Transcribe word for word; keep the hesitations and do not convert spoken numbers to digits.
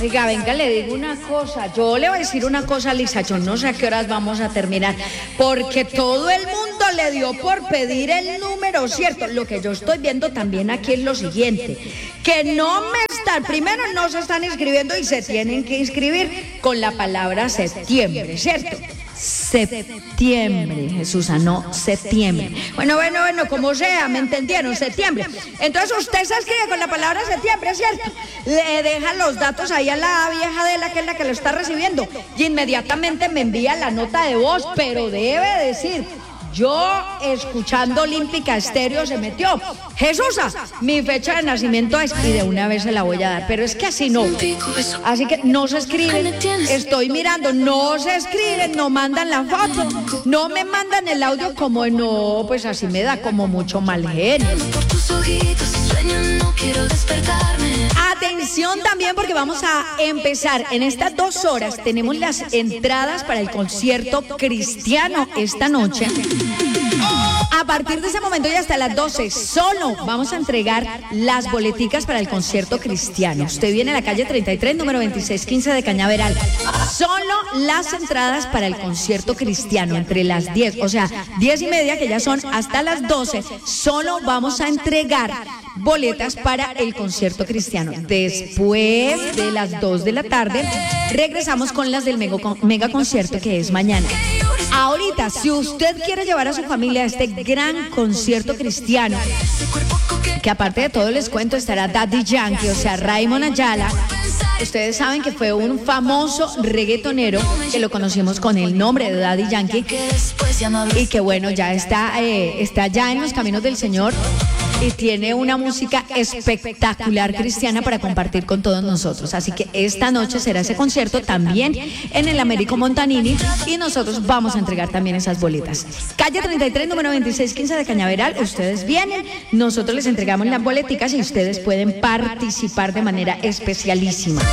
Oiga, venga, le digo una cosa. Yo le voy a decir una cosa, Lisa. Yo no sé a qué horas vamos a terminar, porque todo el mundo le dio por pedir el número, ¿cierto? Lo que yo estoy viendo también aquí es lo siguiente, que no me están, primero no se están inscribiendo y se tienen que inscribir con la palabra septiembre, ¿cierto? Septiembre, Jesús, no septiembre. Bueno, bueno, bueno, como sea, ¿me entendieron? Septiembre. Entonces usted se escribe con la palabra septiembre, ¿cierto? Le deja los datos ahí a la vieja de la que es la que lo está recibiendo y inmediatamente me envía la nota de voz, pero debe decir: yo, escuchando Olímpica Estéreo, se metió. Jesús, mi fecha de nacimiento es, y de una vez se la voy a dar, pero es que así no. Así que no se escriben, estoy mirando, no se escriben, no mandan la foto, no me mandan el audio, como no, pues así me da como mucho mal genio. Atención también, porque vamos a empezar en estas dos horas. Tenemos las entradas para el concierto cristiano esta noche. A partir de ese momento y hasta las doce, solo vamos a entregar las boleticas para el concierto cristiano. Usted viene a la calle treinta y tres, número veintiséis quince de Cañaveral. Solo las entradas para el concierto cristiano entre las diez, o sea, diez y media, que ya son, hasta las doce. Solo vamos a entregar boletas para el concierto cristiano. Después de las dos de la tarde, regresamos con las del mega, mega concierto, que es mañana. Ahorita, si usted quiere llevar a su familia a este gran concierto cristiano, que aparte de todo les cuento, estará Daddy Yankee, o sea, Raymond Ayala. Ustedes saben que fue un famoso reggaetonero que lo conocimos con el nombre de Daddy Yankee y que bueno, ya está, eh, está ya en los caminos del Señor y tiene una música espectacular cristiana para compartir con todos nosotros. Así que esta noche será ese concierto también en el Américo Montanini y nosotros vamos a entregar también esas boletas. Calle treinta y tres, número veintiséis quince de Cañaveral. Ustedes vienen, nosotros les entregamos las boleticas y ustedes pueden participar de manera especialísima.